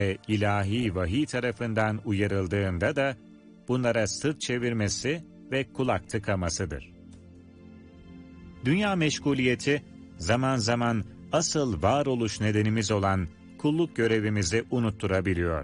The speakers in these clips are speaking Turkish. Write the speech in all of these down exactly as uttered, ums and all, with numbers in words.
ve ilahi vahiy tarafından uyarıldığında da bunlara sırt çevirmesi ve kulak tıkamasıdır. Dünya meşguliyeti zaman zaman asıl varoluş nedenimiz olan kulluk görevimizi unutturabiliyor.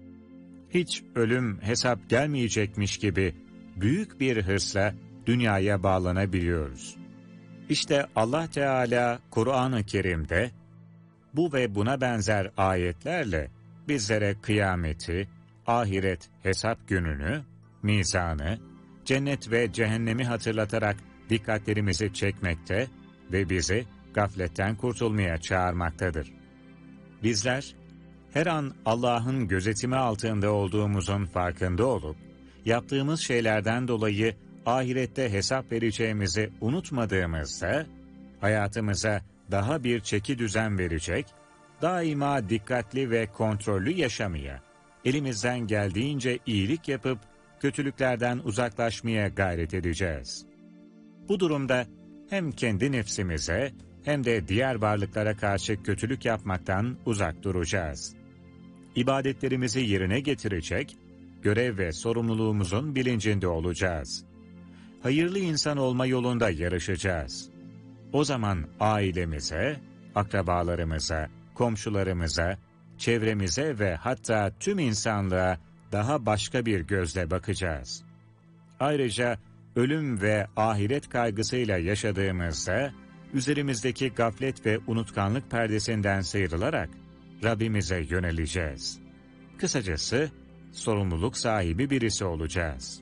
Hiç ölüm hesap gelmeyecekmiş gibi büyük bir hırsla dünyaya bağlanabiliyoruz. İşte Allah Teala Kur'an-ı Kerim'de bu ve buna benzer ayetlerle bizlere kıyameti, ahiret hesap gününü, mizanı, cennet ve cehennemi hatırlatarak dikkatlerimizi çekmekte ve bizi gafletten kurtulmaya çağırmaktadır. Bizler, her an Allah'ın gözetimi altında olduğumuzun farkında olup, yaptığımız şeylerden dolayı ahirette hesap vereceğimizi unutmadığımızda, hayatımıza daha bir çeki düzen verecek, daima dikkatli ve kontrollü yaşamaya, elimizden geldiğince iyilik yapıp, kötülüklerden uzaklaşmaya gayret edeceğiz. Bu durumda hem kendi nefsimize hem de diğer varlıklara karşı kötülük yapmaktan uzak duracağız. İbadetlerimizi yerine getirecek, görev ve sorumluluğumuzun bilincinde olacağız. Hayırlı insan olma yolunda yarışacağız. O zaman ailemize, akrabalarımıza, komşularımıza, çevremize ve hatta tüm insanlığa daha başka bir gözle bakacağız. Ayrıca ölüm ve ahiret kaygısıyla yaşadığımızda, üzerimizdeki gaflet ve unutkanlık perdesinden sıyrılarak Rabbimize yöneleceğiz. Kısacası sorumluluk sahibi birisi olacağız.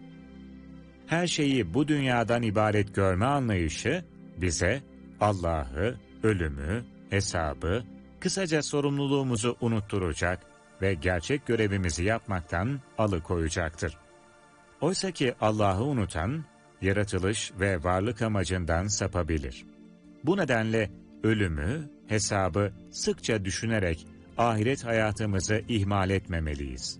Her şeyi bu dünyadan ibaret görme anlayışı bize Allah'ı, ölümü, hesabı, kısaca sorumluluğumuzu unutturacak ve gerçek görevimizi yapmaktan alıkoyacaktır. Oysa ki Allah'ı unutan, yaratılış ve varlık amacından sapabilir. Bu nedenle ölümü, hesabı sıkça düşünerek ahiret hayatımızı ihmal etmemeliyiz.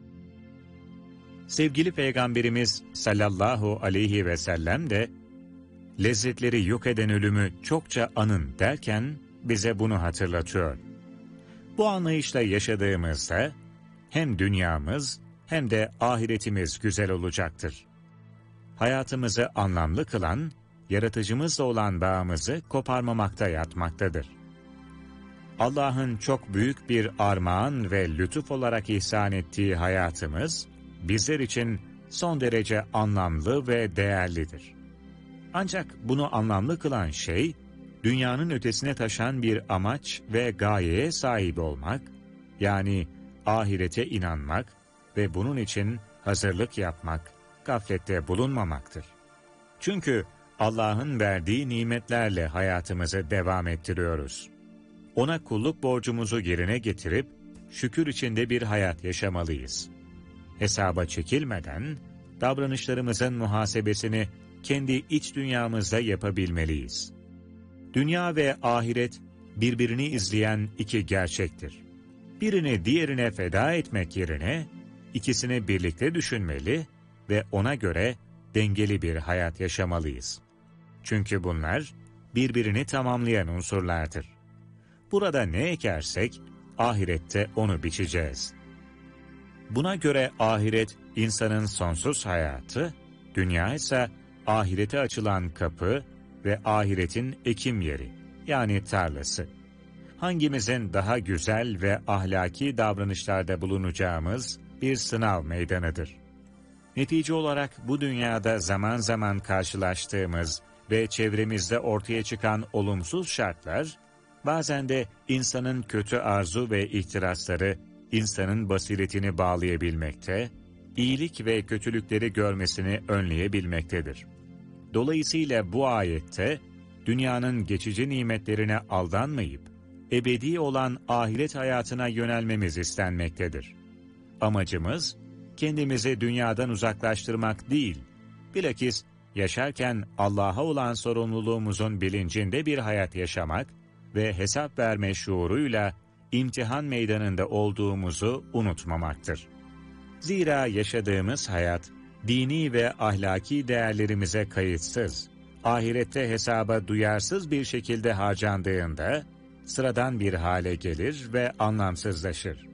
Sevgili Peygamberimiz sallallahu aleyhi ve sellem de, lezzetleri yok eden ölümü çokça anın derken bize bunu hatırlatıyor. Bu anlayışla yaşadığımızda hem dünyamız hem de ahiretimiz güzel olacaktır. Hayatımızı anlamlı kılan, yaratıcımızla olan bağımızı koparmamakta yatmaktadır. Allah'ın çok büyük bir armağan ve lütuf olarak ihsan ettiği hayatımız, bizler için son derece anlamlı ve değerlidir. Ancak bunu anlamlı kılan şey, dünyanın ötesine taşan bir amaç ve gayeye sahip olmak, yani ahirete inanmak ve bunun için hazırlık yapmak, gaflette bulunmamaktır. Çünkü Allah'ın verdiği nimetlerle hayatımızı devam ettiriyoruz. Ona kulluk borcumuzu yerine getirip, şükür içinde bir hayat yaşamalıyız. Hesaba çekilmeden, davranışlarımızın muhasebesini kendi iç dünyamızda yapabilmeliyiz. Dünya ve ahiret birbirini izleyen iki gerçektir. Birini diğerine feda etmek yerine, ikisini birlikte düşünmeli ve ona göre dengeli bir hayat yaşamalıyız. Çünkü bunlar birbirini tamamlayan unsurlardır. Burada ne ekersek, ahirette onu biçeceğiz. Buna göre ahiret insanın sonsuz hayatı, dünya ise ahirete açılan kapı ve ahiretin ekim yeri, yani tarlası. Hangimizin daha güzel ve ahlaki davranışlarda bulunacağımız bir sınav meydanıdır. Netice olarak bu dünyada zaman zaman karşılaştığımız ve çevremizde ortaya çıkan olumsuz şartlar, bazen de insanın kötü arzu ve ihtirasları, insanın basiretini bağlayabilmekte, iyilik ve kötülükleri görmesini önleyebilmektedir. Dolayısıyla bu ayette, dünyanın geçici nimetlerine aldanmayıp, ebedi olan ahiret hayatına yönelmemiz istenmektedir. Amacımız, kendimizi dünyadan uzaklaştırmak değil, bilakis yaşarken Allah'a olan sorumluluğumuzun bilincinde bir hayat yaşamak ve hesap verme şuuruyla imtihan meydanında olduğumuzu unutmamaktır. Zira yaşadığımız hayat, dini ve ahlaki değerlerimize kayıtsız, ahirette hesaba duyarsız bir şekilde harcandığında, sıradan bir hale gelir ve anlamsızlaşır.